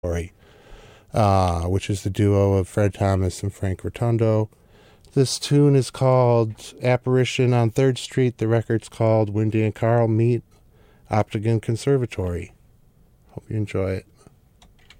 which is the duo of Fred Thomas and Frank Rotundo. This tune is called Apparition on 3rd Street. The record's called Wendy and Carl Meet Optigan Conservatory. Hope you enjoy it.